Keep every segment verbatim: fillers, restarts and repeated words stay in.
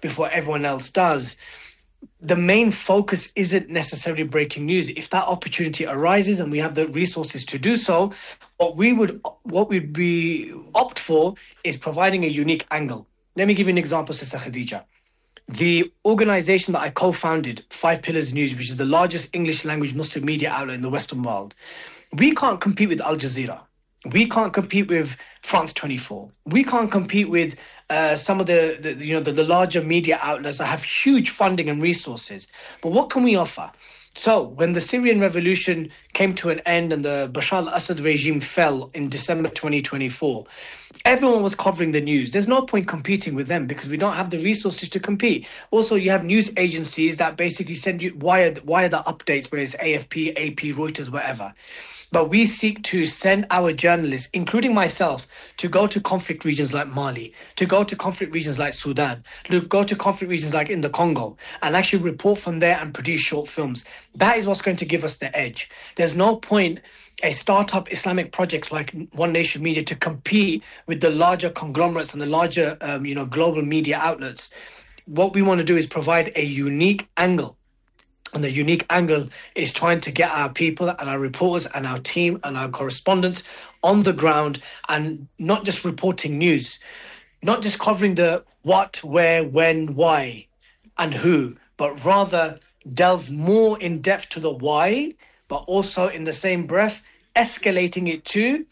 before everyone else does, the main focus isn't necessarily breaking news. If that opportunity arises and we have the resources to do so, what we would what we'd be opt for is providing a unique angle. Let me give you an example, Sister Khadija. The organization that I co-founded, Five Pillars News, which is the largest English language Muslim media outlet in the Western world, we can't compete with Al Jazeera. We can't compete with France twenty-four. We can't compete with uh, some of the, the you know the, the larger media outlets that have huge funding and resources. But what can we offer? So when the Syrian revolution came to an end and the Bashar al-Assad regime fell in December twenty twenty-four, everyone was covering the news. There's no point competing with them because we don't have the resources to compete. Also, you have news agencies that basically send you wire, wire the updates, whether it's A F P, A P, Reuters, whatever. But we seek to send our journalists, including myself, to go to conflict regions like Mali, to go to conflict regions like Sudan, to go to conflict regions like in the Congo, and actually report from there and produce short films. That is what's going to give us the edge. There's no point a startup Islamic project like One Nation Media to compete with the larger conglomerates and the larger, um, you know, global media outlets. What we want to do is provide a unique angle. And the unique angle is trying to get our people and our reporters and our team and our correspondents on the ground and not just reporting news, not just covering the what, where, when, why, and who, but rather delve more in depth to the why, but also in the same breath, escalating it to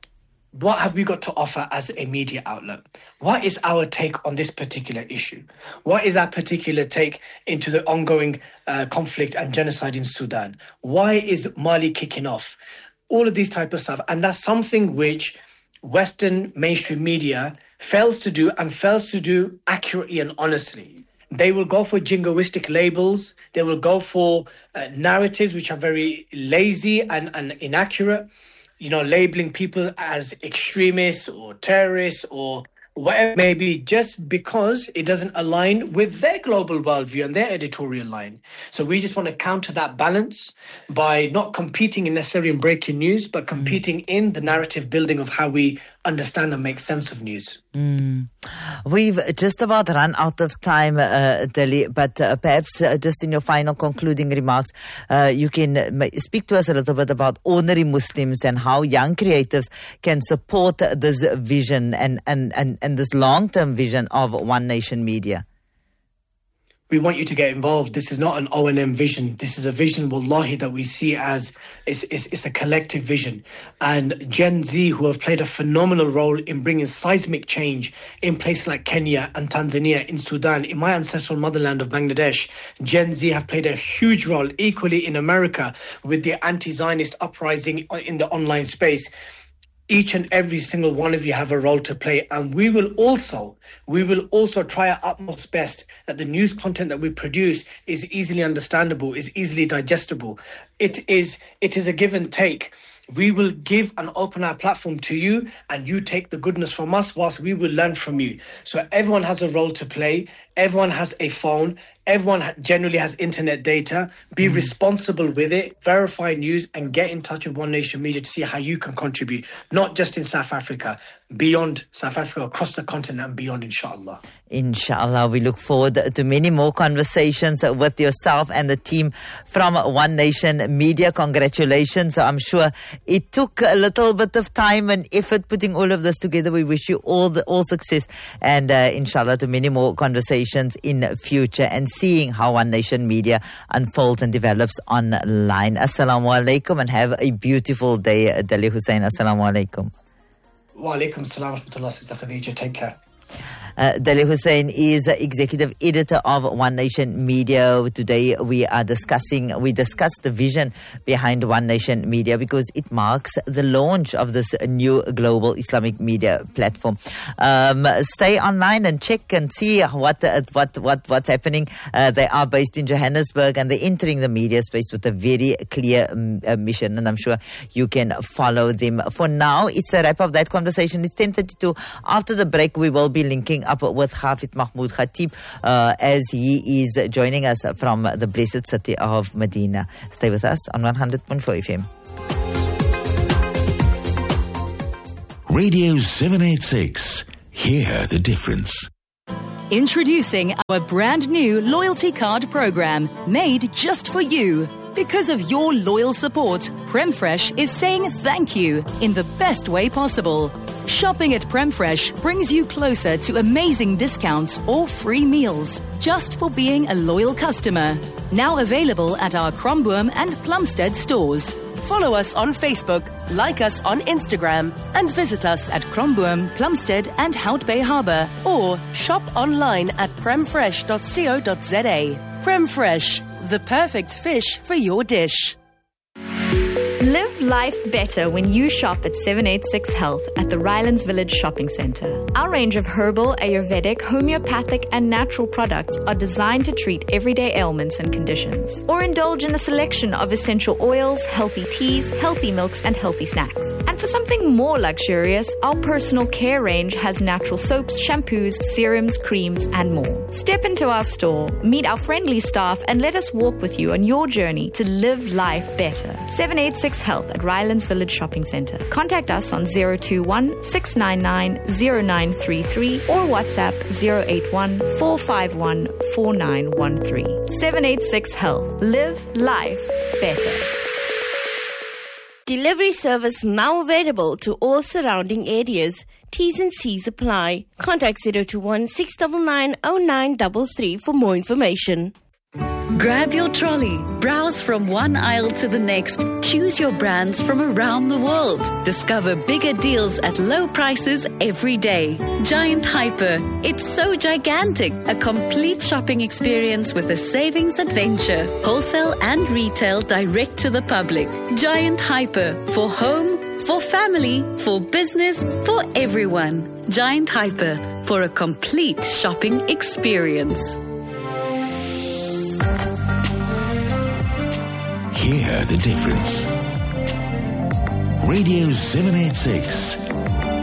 what have we got to offer as a media outlet? What is our take on this particular issue? What is our particular take into the ongoing uh, conflict and genocide in Sudan? Why is Mali kicking off? All of these type of stuff. And that's something which Western mainstream media fails to do and fails to do accurately and honestly. They will go for jingoistic labels. They will go for uh, narratives which are very lazy and, and inaccurate. You know, labeling people as extremists or terrorists or whatever it may be, just because it doesn't align with their global worldview and their editorial line. So we just want to counter that balance by not competing in necessarily in breaking news, but competing mm. in the narrative building of how we understand and make sense of news. Mm. We've just about run out of time, uh, Dali, but uh, perhaps uh, just in your final concluding remarks, uh, you can uh, speak to us a little bit about ordinary Muslims and how young creatives can support this vision and, and, and, and this long-term vision of One Nation Media. We want you to get involved. This is not an O and M vision. This is a vision, wallahi, that we see as it's, it's, it's a collective vision. And Gen Z, who have played a phenomenal role in bringing seismic change in places like Kenya and Tanzania, in Sudan, in my ancestral motherland of Bangladesh, Gen Z have played a huge role, equally in America, with the anti-Zionist uprising in the online space. Each and every single one of you have a role to play, and we will also we will also try our utmost best that the news content that we produce is easily understandable, is easily digestible. It is it is a give and take. We will give and open our platform to you, and you take the goodness from us whilst we will learn from you. So everyone has a role to play. Everyone has a phone. Everyone generally has internet data. Be mm. responsible with it, verify news, and get in touch with One Nation Media to see how you can contribute, not just in South Africa, beyond South Africa, across the continent and beyond, inshallah. Inshallah, we look forward to many more conversations with yourself and the team from One Nation Media. Congratulations. I'm sure it took a little bit of time and effort putting all of this together. We wish you all the, all success and uh, inshallah to many more conversations in future and seeing how One Nation Media unfolds and develops online. Assalamu alaikum and have a beautiful day, Dali Hussein. Assalamu alaikum. Wa alaikum salam wa rahmatullah, Sister Khadija. Take care. Uh, Dali Hussein is executive editor of One Nation Media. Today we are discussing, we discussed the vision behind One Nation Media because it marks the launch of this new global Islamic media platform. Um, stay online and check and see what uh, what what what's happening. Uh, they are based in Johannesburg and they're entering the media space with a very clear um, uh, mission, and I'm sure you can follow them. For now, it's a wrap of that conversation. It's ten thirty-two. After the break, we will be linking up with Hafid Mahmoud Khatib uh, as he is joining us from the blessed city of Medina. Stay with us on one hundred point four F M. Radio seven eighty-six. Hear the difference. Introducing our brand new loyalty card program made just for you. Because of your loyal support, PremFresh is saying thank you in the best way possible. Shopping at PremFresh brings you closer to amazing discounts or free meals just for being a loyal customer. Now available at our Cromboom and Plumstead stores. Follow us on Facebook, like us on Instagram, and visit us at Cromboom, Plumstead and Hout Bay Harbour, or shop online at premfresh dot co dot za. PremFresh, the perfect fish for your dish. Live life better when you shop at seven eighty-six Health at the Rylands Village Shopping Centre. Our range of herbal, Ayurvedic, homeopathic and natural products are designed to treat everyday ailments and conditions. Or indulge in a selection of essential oils, healthy teas, healthy milks and healthy snacks. And for something more luxurious, our personal care range has natural soaps, shampoos, serums, creams and more. Step into our store, meet our friendly staff and let us walk with you on your journey to live life better. seven eighty-six Health at Rylands Village Shopping Centre. Contact us on zero two one, six nine nine, zero nine three three or WhatsApp zero eight one, four five one, four nine one three. seven eighty-six Health. Live life better. Delivery service now available to all surrounding areas. T's and C's apply. Contact zero two one, six nine nine, zero nine three three for more information. Grab your trolley, browse from one aisle to the next, choose your brands from around the world. Discover bigger deals at low prices every day. Giant Hyper, it's so gigantic. A complete shopping experience with a savings adventure. Wholesale and retail direct to the public. Giant Hyper, for home, for family, for business, for everyone. Giant Hyper, for a complete shopping experience. Hear the difference. Radio seven eighty-six